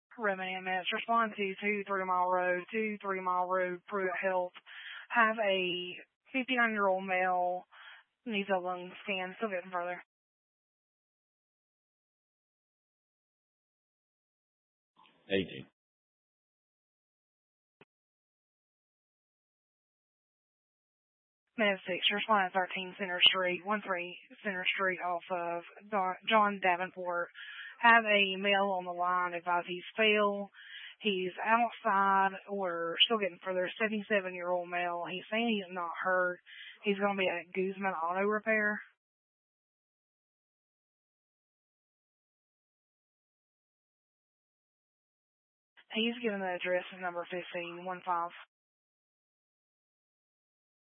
Remedy MS. Respond to 2 3 Mile Road, 2 3 Mile Road, Pruitt Health. Have a 59-year-old male needs a lung scan. Still getting further. 18. Minute 6. Respond at 13 Center Street, 13 Center Street off of John Davenport. Have a male on the line. Advise he's failed. He's outside, or still getting further, 77-year-old male. He's saying he's not hurt. He's going to be at Guzman Auto Repair. He's given the address as number 15, 15.